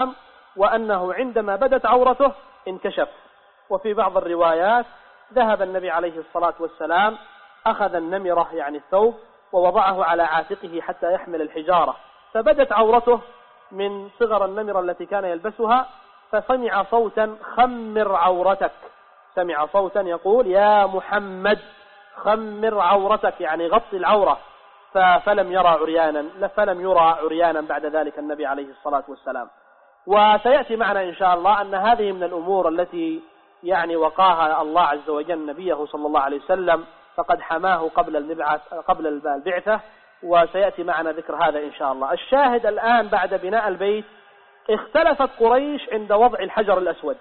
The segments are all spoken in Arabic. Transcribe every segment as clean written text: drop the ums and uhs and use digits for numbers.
وأنه عندما بدت عورته انكشف. وفي بعض الروايات ذهب النبي عليه الصلاة والسلام أخذ النمرة يعني الثوب ووضعه على عاتقه حتى يحمل الحجارة، فبدت عورته من صغر النمرة التي كان يلبسها، فسمع صوتا خمر عورتك، سمع صوتا يقول يا محمد خمر عورتك يعني غطي العورة، فلم يرى عريانا بعد ذلك النبي عليه الصلاة والسلام. وسيأتي معنا إن شاء الله أن هذه من الأمور التي يعني وقاها الله عز وجل نبيه صلى الله عليه وسلم، فقد حماه قبل البعثة، وسيأتي معنا ذكر هذا إن شاء الله. الشاهد الآن بعد بناء البيت اختلفت قريش عند وضع الحجر الأسود،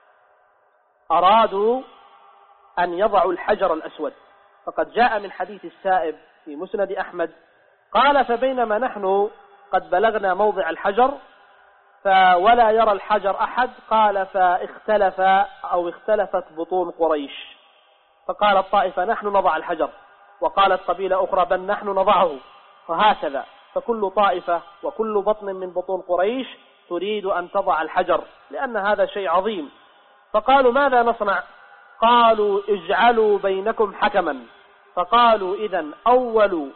أرادوا أن يضعوا الحجر الأسود، فقد جاء من حديث السائب في مسند أحمد قال فبينما نحن قد بلغنا موضع الحجر ولا يرى الحجر أحد، قال اختلفت بطون قريش، فقالت طائفة نحن نضع الحجر، وقالت قبيلة أخرى بل نحن نضعه، فهكذا، فكل طائفة وكل بطن من بطون قريش تريد أن تضع الحجر لأن هذا شيء عظيم. فقالوا ماذا نصنع؟ قالوا اجعلوا بينكم حكما، فقالوا إذن أول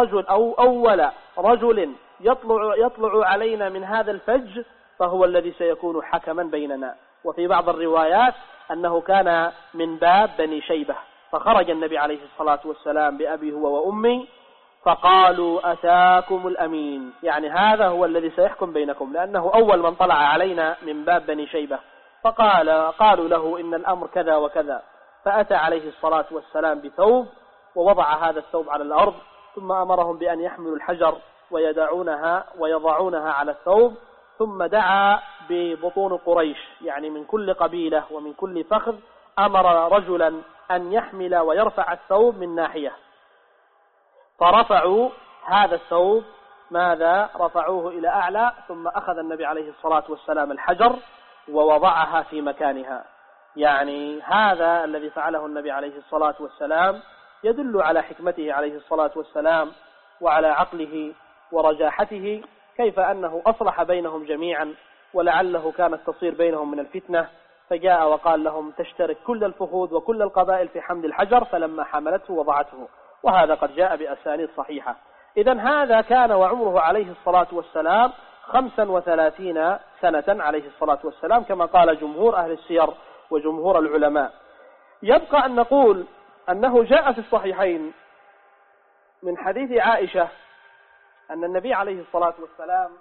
رجل يطلع علينا من هذا الفج فهو الذي سيكون حكما بيننا. وفي بعض الروايات أنه كان من باب بني شيبة، فخرج النبي عليه الصلاة والسلام بأبي هو وأمي فقالوا أتاكم الأمين، يعني هذا هو الذي سيحكم بينكم لأنه أول من طلع علينا من باب بني شيبة. قالوا له إن الأمر كذا وكذا، فأتى عليه الصلاة والسلام بثوب ووضع هذا الثوب على الأرض، ثم أمرهم بأن يحملوا الحجر ويضعونها على الثوب، ثم دعا ببطون قريش يعني من كل قبيلة ومن كل فخذ أمر رجلا أن يحمل ويرفع الثوب من ناحية، فرفعوا هذا الثوب رفعوه إلى أعلى، ثم أخذ النبي عليه الصلاة والسلام الحجر ووضعها في مكانها. يعني هذا الذي فعله النبي عليه الصلاة والسلام يدل على حكمته عليه الصلاة والسلام وعلى عقله ورجاحته، كيف أنه أصلح بينهم جميعا، ولعله كانت تصير بينهم من الفتنة، فجاء وقال لهم تشترك كل الفخوذ وكل القبائل في حمل الحجر، فلما حملته وضعته، وهذا قد جاء بأسانيد صحيحة. إذن هذا كان وعمره عليه الصلاة والسلام 35 سنة عليه الصلاة والسلام كما قال جمهور أهل السير وجمهور العلماء. يبقى أن نقول أنه جاء في الصحيحين من حديث عائشة أن النبي عليه الصلاة والسلام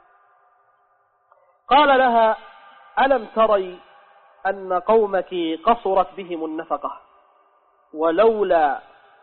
قال لها ألم تري أن قومك قصرت بهم النفقة ولولا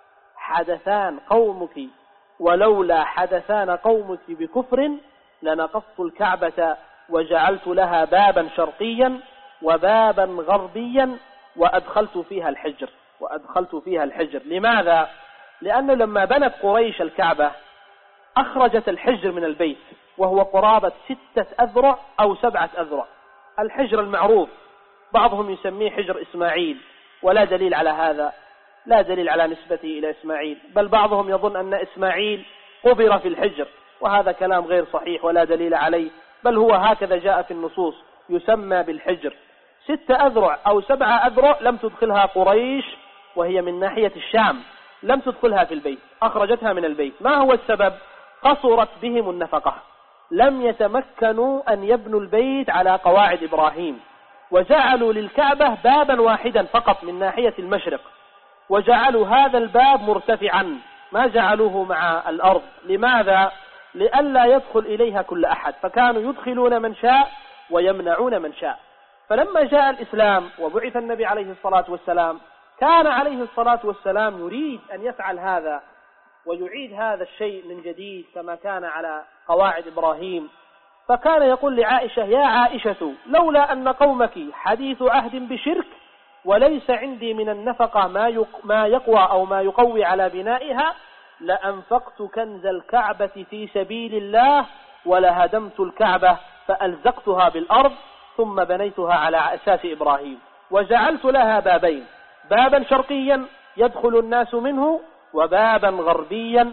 حدثان قومك بكفر لنقضت الكعبة وجعلت لها بابا شرقيا وبابا غربيا وأدخلت فيها الحجر. لماذا؟ لأنه لما بنت قريش الكعبة أخرجت الحجر من البيت وهو قرابة 6 أذرع أو 7 أذرع، الحجر المعروف بعضهم يسميه حجر إسماعيل، ولا دليل على هذا، لا دليل على نسبته إلى إسماعيل، بل بعضهم يظن أن إسماعيل قبر في الحجر، وهذا كلام غير صحيح ولا دليل عليه، بل هو هكذا جاء في النصوص يسمى بالحجر. 6 أذرع أو 7 أذرع لم تدخلها قريش وهي من ناحية الشام، لم تدخلها في البيت، أخرجتها من البيت. ما هو السبب؟ قصرت بهم النفقة، لم يتمكنوا أن يبنوا البيت على قواعد إبراهيم، وجعلوا للكعبة بابا واحدا فقط من ناحية المشرق، وجعلوا هذا الباب مرتفعا، ما جعلوه مع الأرض. لماذا؟ لئلا يدخل إليها كل أحد، فكانوا يدخلون من شاء ويمنعون من شاء. فلما جاء الإسلام وبعث النبي عليه الصلاة والسلام كان عليه الصلاة والسلام يريد أن يفعل هذا ويعيد هذا الشيء من جديد كما كان على قواعد إبراهيم، فكان يقول لعائشة يا عائشة لولا أن قومك حديث عهد بشرك وليس عندي من النفقة ما يقوى أو ما يقوي على بنائها لأنفقت كنز الكعبة في سبيل الله ولهدمت الكعبة فألزقتها بالأرض ثم بنيتها على أساس إبراهيم، وجعلت لها بابين، بابا شرقيا يدخل الناس منه وبابا غربيا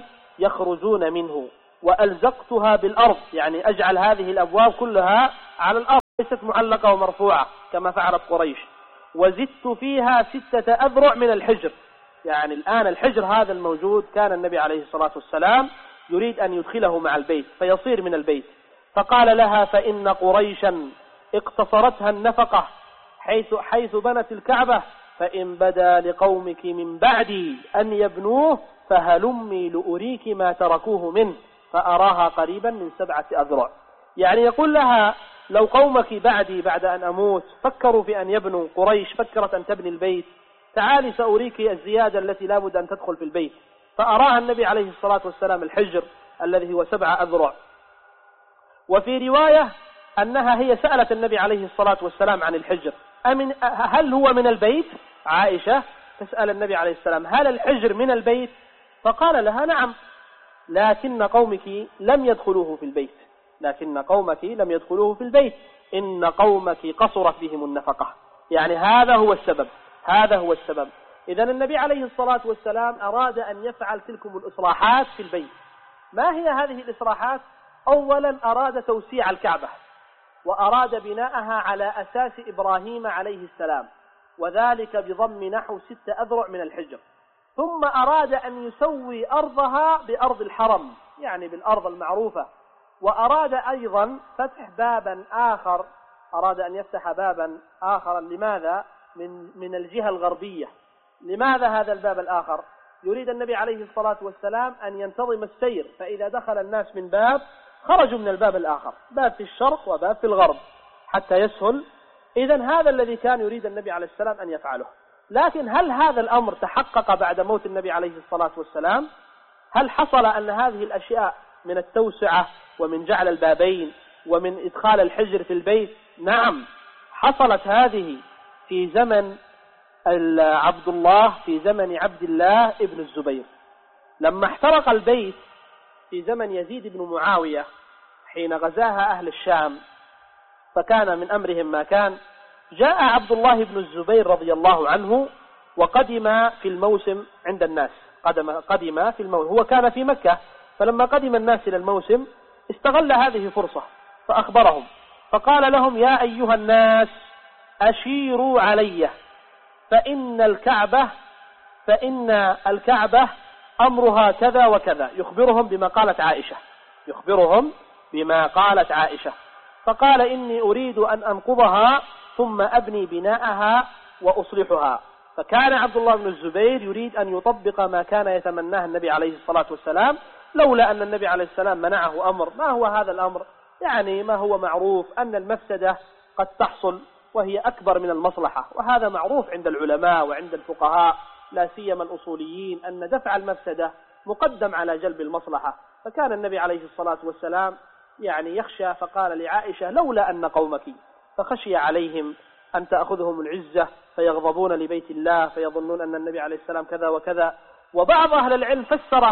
يخرجون منه، وألزقتها بالأرض، يعني أجعل هذه الأبواب كلها على الأرض ليست معلقة ومرفوعة كما فعلت قريش. وزدت فيها 6 أذرع من الحجر، يعني الآن الحجر هذا الموجود كان النبي عليه الصلاة والسلام يريد أن يدخله مع البيت فيصير من البيت، فقال لها: فإن قريشا اقتصرتها النفقة حيث بنت الكعبة، فإن بدا لقومك من بعدي أن يبنوه فهلمي لأريك ما تركوه منه، فأراها قريبا من 7 أذرع. يعني يقول لها: لو قومك بعدي بعد أن أموت فكروا في أن يبنوا، قريش فكرت أن تبني البيت، تعالي سأريك الزيادة التي لا بد أن تدخل في البيت. فأراها النبي عليه الصلاة والسلام الحجر الذي هو 7 أذرع. وفي رواية أنها هي سألت النبي عليه الصلاة والسلام عن الحجر: هل هو من البيت؟ عائشة تسأل النبي عليه السلام: هل الحجر من البيت؟ فقال لها: نعم، لكن قومك لم يدخلوه في البيت، إن قومك قصرت بهم النفقة. يعني هذا هو السبب. إذن النبي عليه الصلاة والسلام أراد أن يفعل تلكم الإصلاحات في البيت. ما هي هذه الإصلاحات؟ أولا أراد توسيع الكعبة، وأراد بناءها على أساس إبراهيم عليه السلام، وذلك بضم نحو 6 أذرع من الحجر. ثم أراد أن يسوي أرضها بأرض الحرم، يعني بالأرض المعروفة. وأراد أيضا فتح بابا آخر، أراد أن يفتح بابا آخر. لماذا؟ من الجهة الغربية. لماذا هذا الباب الآخر؟ يريد النبي عليه الصلاة والسلام أن ينتظم السير، فإذا دخل الناس من باب خرجوا من الباب الآخر، باب في الشرق وباب في الغرب حتى يسهل. إذن هذا الذي كان يريد النبي عليه السلام أن يفعله. لكن هل هذا الأمر تحقق بعد موت النبي عليه الصلاة والسلام؟ هل حصل أن هذه الأشياء من التوسعة ومن جعل البابين ومن إدخال الحجر في البيت؟ نعم، حصلت هذه في زمن عبد الله ابن الزبير، لما احترق البيت في زمن يزيد بن معاوية حين غزاها أهل الشام، فكان من أمرهم ما كان. جاء عبد الله بن الزبير رضي الله عنه وقدم في الموسم عند الناس، قدم في الموسم، هو كان في مكة، فلما قدم الناس إلى الموسم استغل هذه فرصة فأخبرهم، فقال لهم: يا أيها الناس أشيروا علي، فإن الكعبة أمرها كذا وكذا. يخبرهم بما قالت عائشة. فقال: إني أريد أن أنقضها ثم أبني بناءها وأصلحها. فكان عبد الله بن الزبير يريد أن يطبق ما كان يتمناه النبي عليه الصلاة والسلام، لولا أن النبي عليه السلام منعه أمر. ما هو هذا الأمر؟ يعني ما هو معروف أن المفسدة قد تحصل وهي أكبر من المصلحة، وهذا معروف عند العلماء وعند الفقهاء، لا سيما الأصوليين، أن دفع المفسدة مقدم على جلب المصلحة. فكان النبي عليه الصلاة والسلام يعني يخشى، فقال لعائشة: لولا أن قومك، فخشي عليهم أن تأخذهم العزة فيغضبون لبيت الله فيظنون أن النبي عليه السلام كذا وكذا. وبعض أهل العلم فسر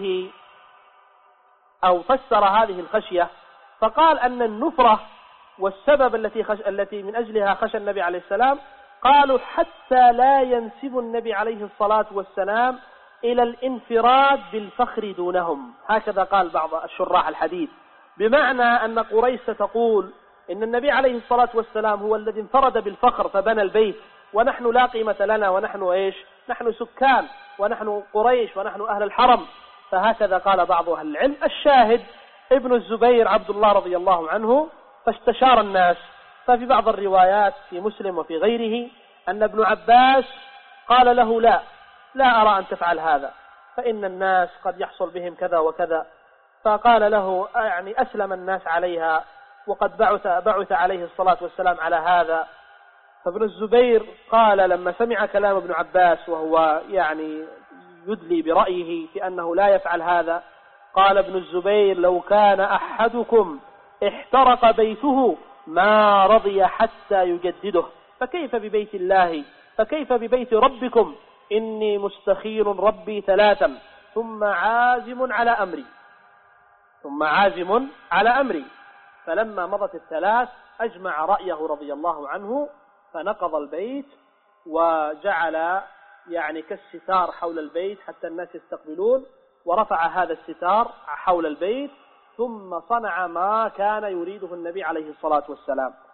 هذه الخشية، فقال أن النفرة والسبب التي من أجلها خشى النبي عليه السلام، قالوا حتى لا ينسب النبي عليه الصلاة والسلام إلى الانفراد بالفخر دونهم. هكذا قال بعض الشراح الحديث، بمعنى أن قريش ستقول إن النبي عليه الصلاة والسلام هو الذي انفرد بالفخر فبنى البيت، ونحن لا قيمة لنا، ونحن نحن سكان، ونحن قريش، ونحن أهل الحرم. فهكذا قال بعض أهل العلم. الشاهد ابن الزبير عبد الله رضي الله عنه فاستشار الناس. ففي بعض الروايات في مسلم وفي غيره أن ابن عباس قال له: لا أرى أن تفعل هذا، فإن الناس قد يحصل بهم كذا وكذا. فقال له: يعني أسلم الناس عليها، وقد بعث عليه الصلاة والسلام على هذا. فابن الزبير قال لما سمع كلام ابن عباس، وهو يعني يدلي برأيه في أنه لا يفعل هذا، قال ابن الزبير: لو كان أحدكم احترق بيته ما رضي حتى يجدده، فكيف ببيت الله، فكيف ببيت ربكم؟ إني مستخير ربي 3 ثم عازم على أمري. فلما مضت 3 أجمع رأيه رضي الله عنه، فنقض البيت وجعل يعني كالستار حول البيت حتى الناس يستقبلون، ورفع هذا الستار حول البيت، ثم صنع ما كان يريده النبي عليه الصلاة والسلام.